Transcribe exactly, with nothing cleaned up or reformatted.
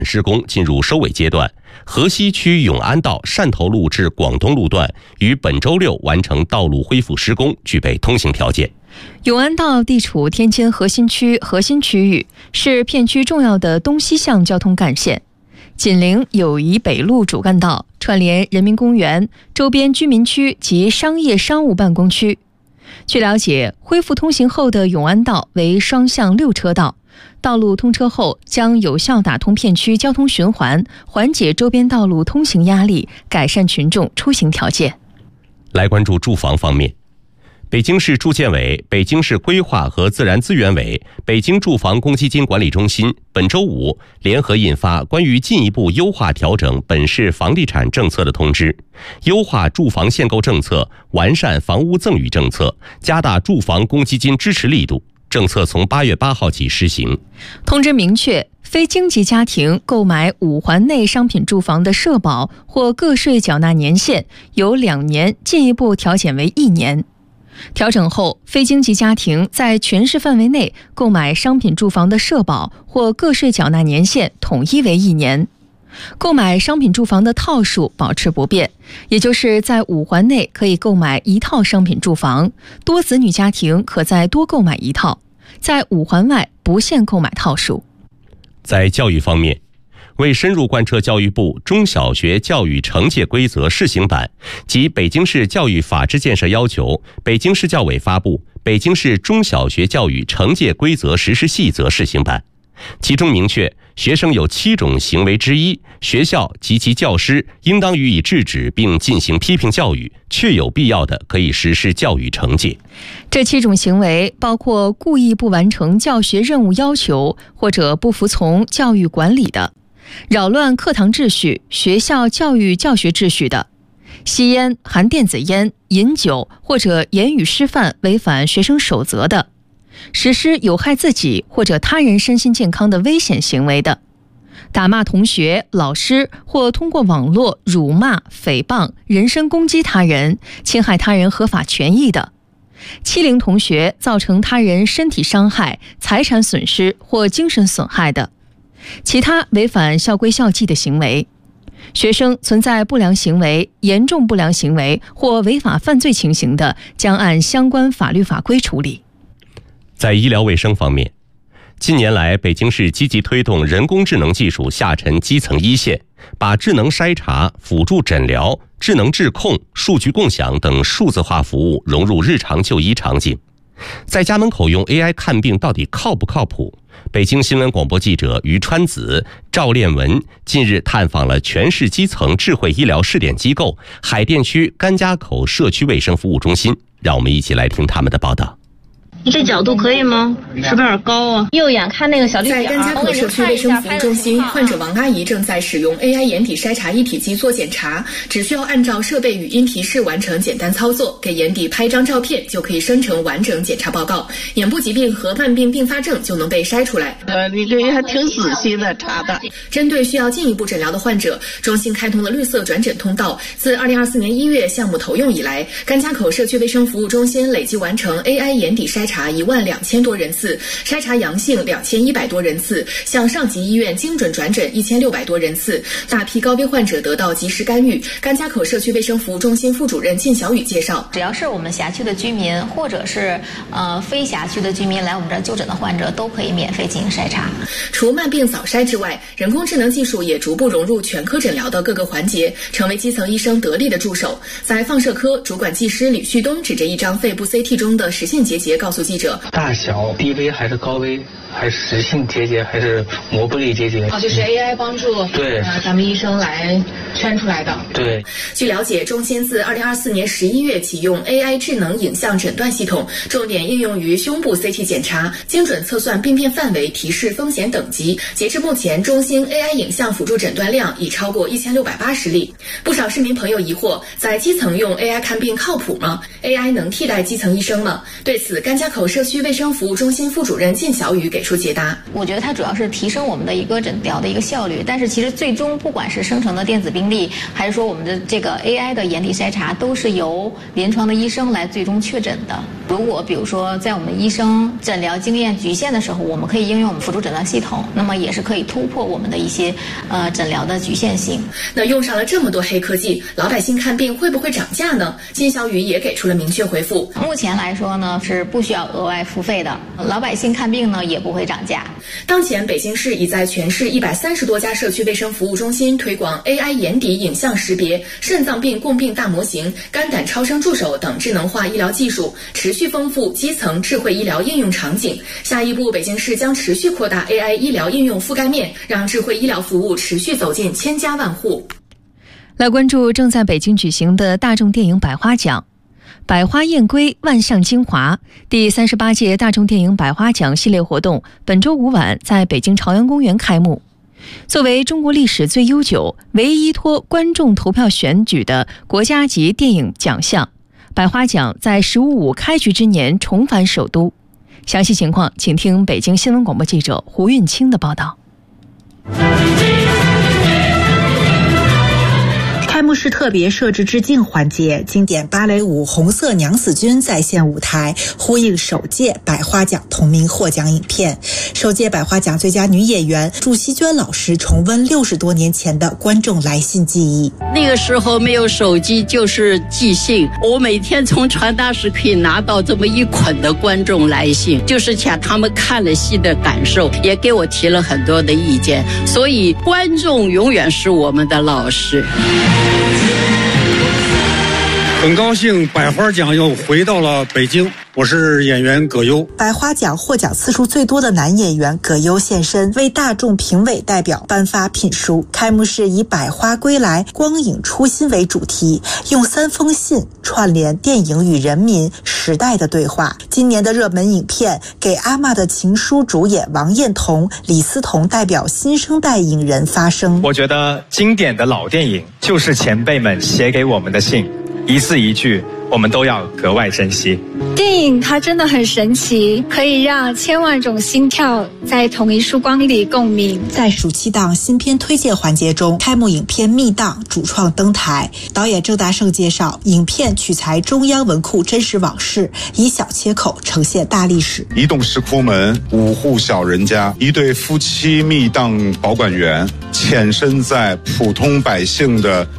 施工进入收尾阶段，河西区永安道汕头路至广东路段于本周六完成道路恢复施工，具备通行条件。 永安道地处天津核心区核心区域，是片区重要的东西向交通干线。紧邻友谊北路主干道，串联人民公园、周边居民区及商业商务办公区。据了解，恢复通行后的永安道为双向六车道，道路通车后将有效打通片区交通循环，缓解周边道路通行压力，改善群众出行条件。 来关注住房方面，北京市住建委、北京市规划和自然资源委、北京住房公积金管理中心本周五联合印发关于进一步优化调整本市房地产政策的通知，优化住房限购政策，完善房屋赠与政策，加大住房公积金支持力度。政策从八月八号起施行。 通知明确，非经济家庭购买五环内商品住房的社保或个税缴纳年限由两年进一步调减为一年。调整后，非经济家庭在全市范围内购买商品住房的社保或个税缴纳年限统一为一年。购买商品住房的套数保持不变，也就是在五环内可以购买一套商品住房，多子女家庭可再多购买一套，在五环外不限购买套数。 在教育方面，为深入贯彻教育部中小学教育惩戒规则试行版及北京市教育法治建设要求，北京市教委发布《北京市中小学教育惩戒规则实施细则》试行版，其中明确，学生有七种行为之一，学校及其教师应当予以制止并进行批评教育，确有必要的可以实施教育惩戒。 这七种行为包括故意不完成教学任务要求或者不服从教育管理的，扰乱课堂秩序、学校教育教学秩序的，吸烟、含电子烟、饮酒或者言语失范违反学生守则的，实施有害自己或者他人身心健康的危险行为的，打骂同学、老师或通过网络辱骂、诽谤、人身攻击他人、侵害他人合法权益的，欺凌同学造成他人身体伤害、财产损失或精神损害的，其他违反校规校纪的行为。学生存在不良行为、严重不良行为或违法犯罪情形的，将按相关法律法规处理。 在医疗卫生方面，近年来北京市积极推动人工智能技术下沉基层一线，把智能筛查、辅助诊疗、智能质控、数据共享等数字化服务融入日常就医场景。在家门口用 A I 看病到底靠不靠谱？北京新闻广播记者于川子、赵炼文近日探访了全市基层智慧医疗试点机构海淀区甘家口社区卫生服务中心，让我们一起来听他们的报道。 你这角度可以吗？是不是有点高啊？右眼看那个小绿点。 在甘家口社区卫生服务中心，患者王阿姨正在使用 A I 眼底筛查一体机做检查，只需要按照设备语音提示完成简单操作，给眼底拍张照片，就可以生成完整检查报告，眼部疾病和慢病并发症就能被筛出来。 呃，你这还挺仔细的查的。 针对需要进一步诊疗的患者，中心开通了绿色转诊通道。自二零二四年一月项目投用以来，甘家口社区卫生服务中心累计完成 A I 眼底筛查查一万两千多人次，筛查阳性两千一百多人次，向上级医院精准转诊一千六百多人次，大批高危患者得到及时干预。甘家口社区卫生服务中心副主任靳小雨介绍， 只要是我们辖区的居民，或者是呃非辖区的居民来我们这儿就诊的患者，都可以免费进行筛查。 除慢病早筛之外，人工智能技术也逐步融入全科诊疗的各个环节，成为基层医生得力的助手。在放射科，主管技师李旭东指着一张肺部 C T 中的实性结节，告诉记者， 大小低危还是高危，还是实性结节还是膜不类结节？ 哦，就是 A I 帮助对、呃、咱们医生来圈出来的。 对。 据了解，中心自二零二四年十一月启用 A I 智能影像诊断系统，重点应用于胸部 C T 检查，精准测算病变范围，提示风险等级。截至目前，中心 A I 影像辅助诊断量已超过一千六百八十例。不少市民朋友疑惑，在基层用 A I 看病靠谱吗？ A I 能替代基层医生吗？对此，甘家口社区卫生服务中心副主任靳小雨给给出解答。 我觉得它主要是提升我们的一个诊疗的一个效率，但是其实最终不管是生成的电子病历，还是说我们的这个 A I 的眼底筛查，都是由临床的医生来最终确诊的。如果比如说在我们医生诊疗经验局限的时候，我们可以应用我们辅助诊断系统，那么也是可以突破我们的一些呃诊疗的局限性。 那用上了这么多黑科技，老百姓看病会不会涨价呢？金小雨也给出了明确回复。 目前来说呢，是不需要额外付费的，老百姓看病呢也不会涨价。 当前北京市已在全市一百三十多家社区卫生服务中心推广 A I 眼底影像识别、肾脏病共病大模型、肝胆超声助手等智能化医疗技术，持续丰富基层智慧医疗应用场景。下一步，北京市将持续扩大 A I 医疗应用覆盖面，让智慧医疗服务持续走进千家万户。 来关注正在北京举行的大众电影百花奖。百花燕归，万象精华。第三十八届大众电影百花奖系列活动本周五晚在北京朝阳公园开幕。作为中国历史最悠久、唯一依托观众投票选举的国家级电影奖项，百花奖在“十五五”开局之年重返首都。详细情况，请听北京新闻广播记者胡运清的报道。 开幕式特别设置致敬环节，经典芭蕾舞《红色娘子军》再现舞台，呼应首届百花奖同名获奖影片。首届百花奖最佳女演员祝希娟老师重温六十多年前的观众来信记忆。 那个时候没有手机，就是寄信，我每天从传达室可以拿到这么一捆的观众来信，就是讲他们看了戏的感受，也给我提了很多的意见，所以观众永远是我们的老师。 很高兴百花奖又回到了北京，我是演员葛优。 百花奖获奖次数最多的男演员葛优现身，为大众评委代表颁发聘书。开幕式以百花归来，光影初心为主题，用三封信串联电影与人民时代的对话。今年的热门影片《给阿嬷的情书》主演王彦彤、李思彤代表新生代影人发声。 我觉得经典的老电影就是前辈们写给我们的信，一字一句我们都要格外珍惜。 电影它真的很神奇，可以让千万种心跳在同一束光里共鸣。 在暑期档新片推荐环节中，开幕影片《密档》主创登台，导演郑大圣介绍，影片取材中央文库真实往事，以小切口呈现大历史。 一栋石窟门，五户小人家，一对夫妻密档保管员，潜身在普通百姓的